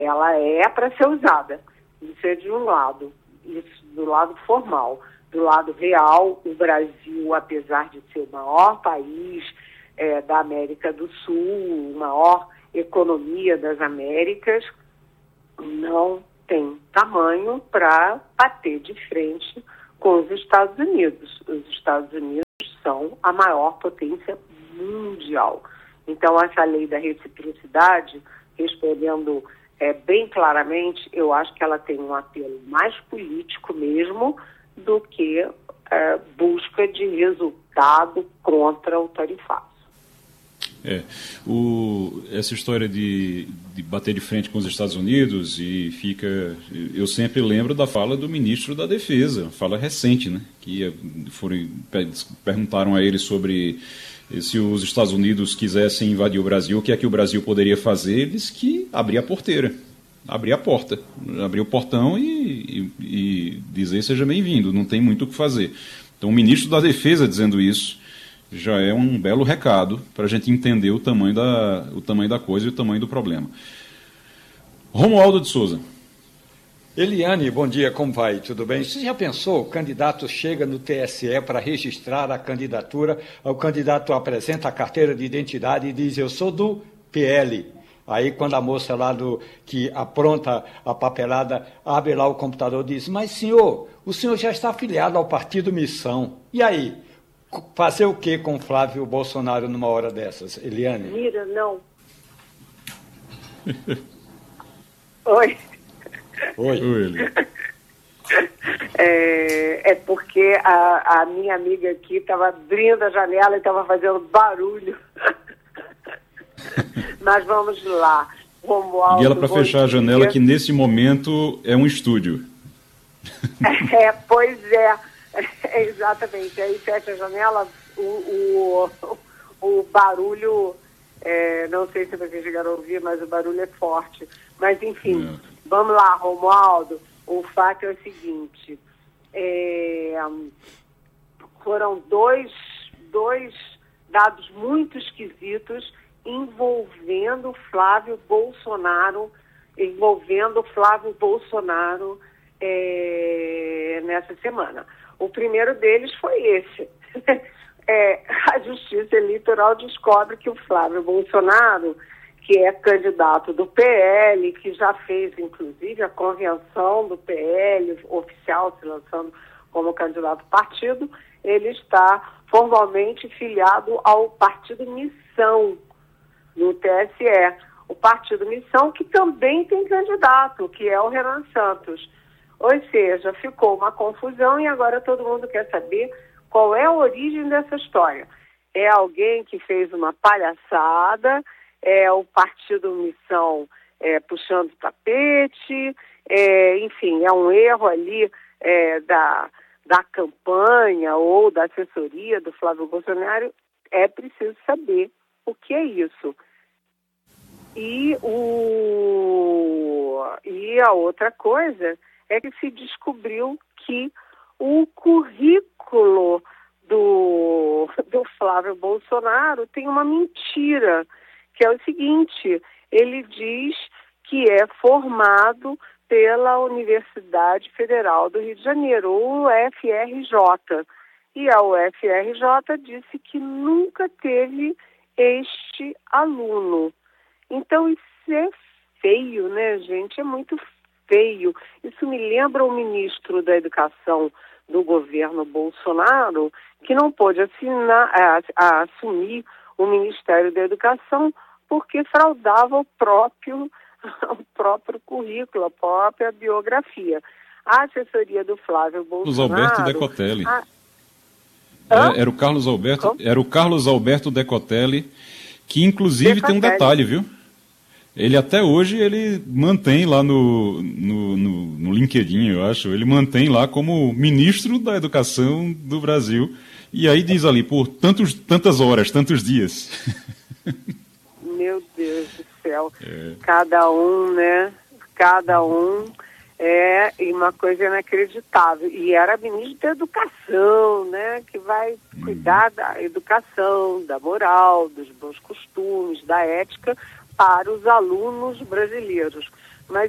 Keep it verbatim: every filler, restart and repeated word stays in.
ela é para ser usada. Isso é de um lado, isso do lado formal. Do lado real, o Brasil, apesar de ser o maior país é, da América do Sul, maior economia das Américas, não tem tamanho para bater de frente com os Estados Unidos. Os Estados Unidos são a maior potência mundial. Então, essa lei da reciprocidade, respondendo é, bem claramente, eu acho que ela tem um apelo mais político mesmo do que é, busca de resultado contra o tarifaço. É, o, essa história de, de bater de frente com os Estados Unidos e fica... Eu sempre lembro da fala do ministro da Defesa, fala recente, né? Que foram, perguntaram a ele sobre se os Estados Unidos quisessem invadir o Brasil, o que é que o Brasil poderia fazer? Ele disse que abrir a porteira, abrir a porta, abrir o portão e, e, e dizer seja bem-vindo, não tem muito o que fazer. Então o ministro da Defesa dizendo isso já é um belo recado para a gente entender o tamanho, da, o tamanho da coisa e o tamanho do problema. Romualdo de Souza. Eliane, bom dia, como vai? Tudo bem? Você já pensou, o candidato chega no T S E para registrar a candidatura, o candidato apresenta a carteira de identidade e diz, eu sou do P L. Aí, quando a moça lá do, que apronta a papelada abre lá o computador e diz, mas senhor, o senhor já está afiliado ao Partido Missão. E aí? Fazer o que com Flávio Bolsonaro numa hora dessas, Eliane? Mira, não. Oi. Oi. Oi. É, é porque a, a minha amiga aqui estava abrindo a janela e estava fazendo barulho. Mas vamos lá. Romualdo, e ela para fechar a janela, que nesse momento é um estúdio. É, pois é. É, exatamente, aí fecha a janela, o, o, o barulho, é, não sei se vocês chegaram a ouvir, mas o barulho é forte. Mas, enfim, é. Vamos lá, Romualdo, o fato é o seguinte, é, foram dois, dois dados muito esquisitos envolvendo Flávio Bolsonaro, envolvendo Flávio Bolsonaro é, nessa semana. O primeiro deles foi esse. É, a Justiça Eleitoral descobre que o Flávio Bolsonaro, que é candidato do P L, que já fez, inclusive, a convenção do P L oficial, se lançando como candidato partido, ele está formalmente filiado ao Partido Missão, no T S E. O Partido Missão, que também tem candidato, que é o Renan Santos. Ou seja, ficou uma confusão e agora todo mundo quer saber qual é a origem dessa história. É alguém que fez uma palhaçada, é o Partido Missão é, puxando o tapete, é, enfim, é um erro ali é, da, da campanha ou da assessoria do Flávio Bolsonaro. É preciso saber o que é isso. E, o, e a outra coisa é que se descobriu que o currículo do, do Flávio Bolsonaro tem uma mentira, que é o seguinte, ele diz que é formado pela Universidade Federal do Rio de Janeiro, o U F R J. E a U F R J disse que nunca teve este aluno. Então isso é feio, né, gente? É muito feio. Isso me lembra o ministro da Educação do governo Bolsonaro, que não pôde assinar, a, a assumir o Ministério da Educação porque fraudava o próprio, o próprio currículo, a própria biografia. A assessoria do Flávio Bolsonaro... Carlos Alberto Decotelli. A... É, era o Carlos Alberto, Como? era o Carlos Alberto Decotelli, que inclusive Decotelli. Tem um detalhe, viu? Ele até hoje ele mantém lá no, no, no, no LinkedIn, eu acho, ele mantém lá como ministro da Educação do Brasil. E aí diz ali, por tantos, tantas horas, tantos dias. Meu Deus do céu. É. Cada um, né? Cada um é uma coisa inacreditável. E era ministro da Educação, né? Que vai cuidar da educação, da moral, dos bons costumes, da ética para os alunos brasileiros.